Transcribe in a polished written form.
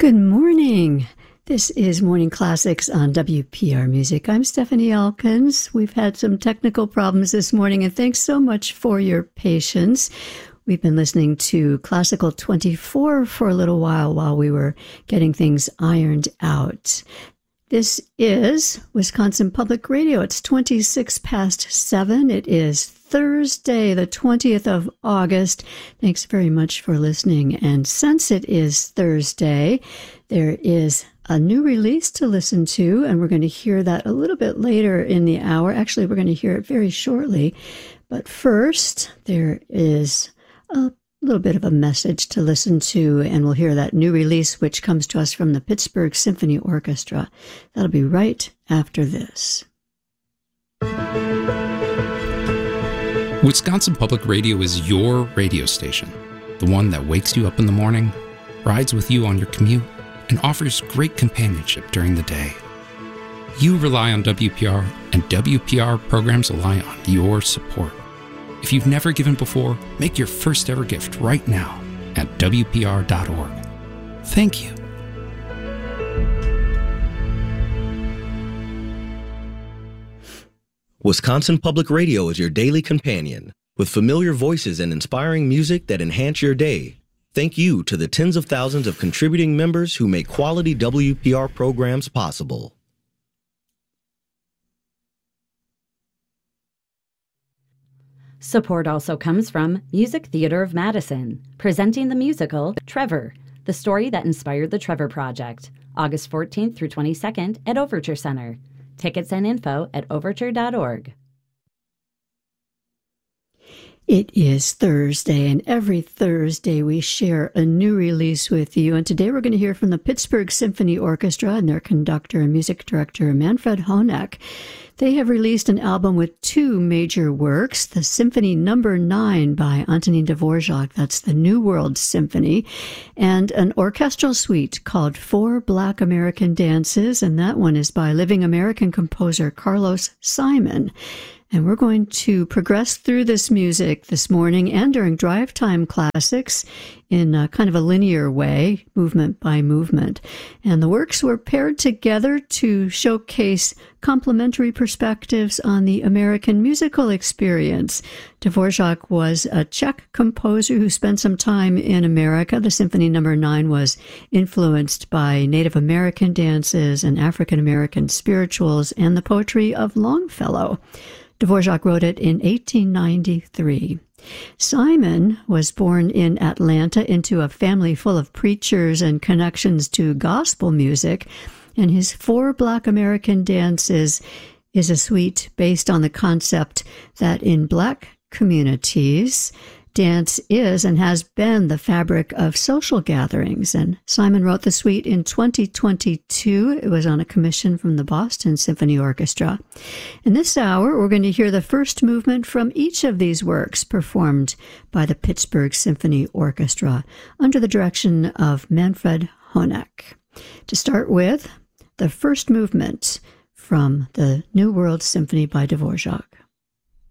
Good morning. This is Morning Classics on WPR Music. I'm Stephanie Elkins. We've had some technical problems this morning, and thanks so much for your patience. We've been listening to Classical 24 for a little while we were getting things ironed out. This is Wisconsin Public Radio. It's 26 past 7. It is Thursday, the 20th of August. Thanks very much for listening. And since it is Thursday, there is a new release to listen to, and we're going to hear that a little bit later in the hour. Actually, we're going to hear it very shortly. But first, there is a little bit of a message to listen to, and we'll hear that new release, which comes to us from the Pittsburgh Symphony Orchestra. That'll be right after this. Wisconsin Public Radio is your radio station, the one that wakes you up in the morning, rides with you on your commute, and offers great companionship during the day. You rely on WPR, and WPR programs rely on your support. If you've never given before, make your first ever gift right now at WPR.org. Thank you. Wisconsin Public Radio is your daily companion, with familiar voices and inspiring music that enhance your day. Thank you to the tens of thousands of contributing members who make quality WPR programs possible. Support also comes from Music Theater of Madison, presenting the musical Trevor, the story that inspired the Trevor Project, August 14th through 22nd at Overture Center. Tickets and info at overture.org. It is Thursday, and every Thursday we share a new release with you. And today we're going to hear from the Pittsburgh Symphony Orchestra and their conductor and music director, Manfred Honeck. They have released an album with two major works, the Symphony No. 9 by Antonin Dvorak, that's the New World Symphony, and an orchestral suite called Four Black American Dances, and that one is by living American composer Carlos Simon. And we're going to progress through this music this morning and during Drive Time Classics in a kind of a linear way, movement by movement. And the works were paired together to showcase complementary perspectives on the American musical experience. Dvorak was a Czech composer who spent some time in America. The Symphony No. 9 was influenced by Native American dances and African American spirituals and the poetry of Longfellow. Dvorak wrote it in 1893. Simon was born in Atlanta into a family full of preachers and connections to gospel music, and his Four Black American Dances is a suite based on the concept that in Black communities, dance is and has been the fabric of social gatherings. And Simon wrote the suite in 2022. It was on a commission from the Boston Symphony Orchestra. In this hour, we're going to hear the first movement from each of these works performed by the Pittsburgh Symphony Orchestra under the direction of Manfred Honeck. To start with, the first movement from the New World Symphony by Dvorak.